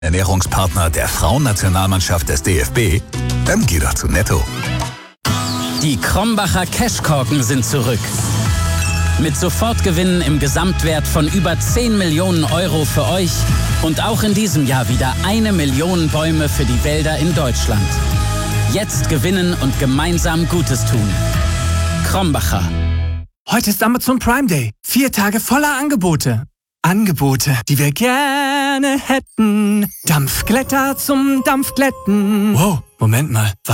Ernährungspartner der Frauennationalmannschaft des DFB? Dann geh doch zu Netto. Die Krombacher Cashkorken sind zurück. Mit Sofortgewinnen im Gesamtwert von über 10 Millionen Euro für euch und auch in diesem Jahr wieder 1 Million Bäume für die Wälder in Deutschland. Jetzt gewinnen und gemeinsam Gutes tun. Krombacher. Heute ist Amazon Prime Day. 4 Tage voller Angebote. Angebote, die wir gerne hätten. Dampfglätter zum Dampfglätten. Wow, Moment mal.